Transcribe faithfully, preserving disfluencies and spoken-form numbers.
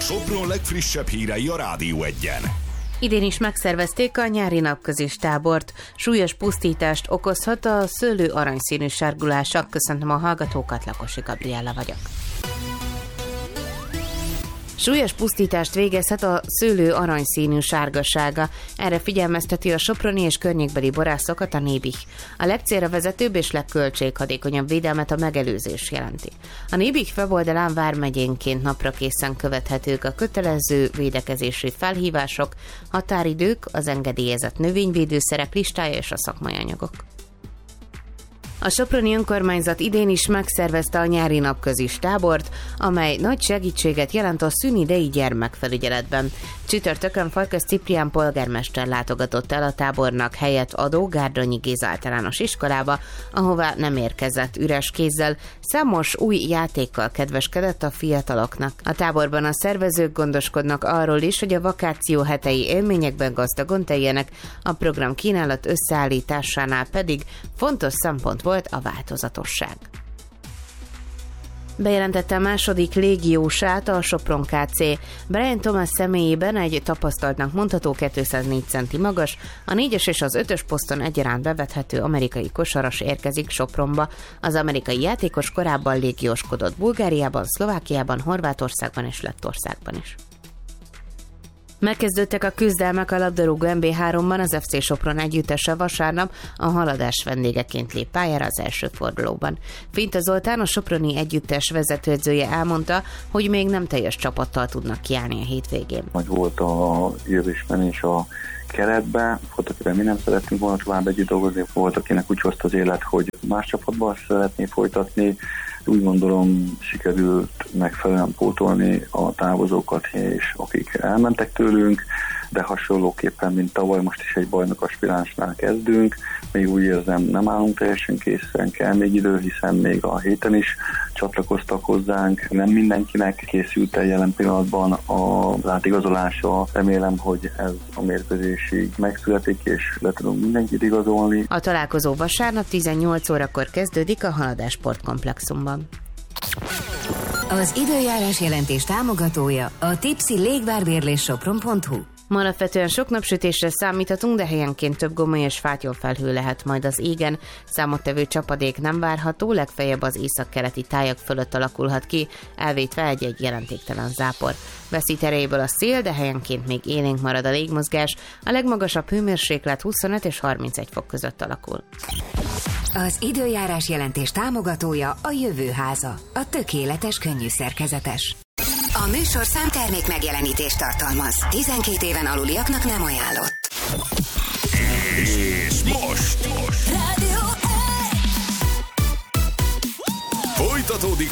Sopron legfrissebb hírei a Rádió Egyen. Idén is megszervezték a nyári napközis tábort. Súlyos pusztítást okozhat a szőlő aranyszínű sárgulása. Köszöntöm a hallgatókat, Lakosi Gabriella vagyok. Súlyos pusztítást végezhet a szőlő aranyszínű sárgasága. Erre figyelmezteti a soproni és környékbeli borászokat a Nébih. A legcélra vezetőbb és legköltséghatékonyabb védelmet a megelőzés jelenti. A Nébih weboldalán vármegyénként napra készen követhetők a kötelező védekezési felhívások, határidők, az engedélyezett növényvédőszerek listája és a szakmai anyagok. A soproni önkormányzat idén is megszervezte a nyári napközis tábort, amely nagy segítséget jelent a szünidei gyermekfelügyeletben. Csütörtökön Farkas Ciprián polgármester látogatott el a tábornak helyet adó Gárdonyi Géza általános iskolába, ahová nem érkezett üres kézzel, számos új játékkal kedveskedett a fiataloknak. A táborban a szervezők gondoskodnak arról is, hogy a vakáció hetei élményekben gazdagon teljenek, a program kínálat összeállításánál pedig fontos szempont volt a változatosság. Bejelentette a második légiósát a Sopron ká cé. Brian Thomas személyében egy tapasztaltnak mondható kétszáznégy centi magas, a négyes és az ötös poszton egyaránt bevethető amerikai kosaras érkezik Sopronba. Az amerikai játékos korábban légióskodott Bulgáriában, Szlovákiában, Horvátországban és Lettországban is. Megkezdődtek a küzdelmek a labdarúgó em bé háromban, az ef cé Sopron együttese vasárnap a Haladás vendégeként lép pályára az első fordulóban. Finta Zoltán, a soproni együttes vezetőedzője elmondta, hogy még nem teljes csapattal tudnak kiállni a hétvégén. Majd volt a jövésmenés a keretbe, volt, akivel mi nem szerettünk volna tovább együtt dolgozni, volt, akinek úgy hozta az élet, hogy más csapatban szeretné folytatni. Úgy gondolom, sikerült megfelelően pótolni a távozókat, és akik elmentek tőlünk, de hasonlóképpen, mint tavaly, most is egy bajnok aspiránsnál kezdünk. Még úgy érzem, nem állunk teljesen készen, kell még idő, hiszen még a héten is csatlakoztak hozzánk. Nem mindenkinek készült el jelen pillanatban az átigazolása. Remélem, hogy ez a mérkőzésig megszületik, és le tudunk mindenkit igazolni. A találkozó vasárnap tizennyolc órakor kezdődik a Haladás sportkomplexumban. Az időjárás jelentés támogatója a Tipsy légvárbérlés sopron pont hu. Ma alapvetően sok napsütésre számíthatunk, de helyenként több gomoly és fátyolfelhő lehet majd az égen. Számottevő csapadék nem várható, legfeljebb az északkeleti tájak fölött alakulhat ki, elvétve egy-egy jelentéktelen zápor. Veszít erejéből a szél, de helyenként még élénk marad a légmozgás, a legmagasabb hőmérséklet huszonöt és harmincegy fok között alakul. Az időjárás jelentés támogatója a Jövőháza, a tökéletes könnyű szerkezetes. A műsor számtermék megjelenítést tartalmaz. tizenkét éven aluliaknak nem ajánlott. És most, most. Rádió folytatódik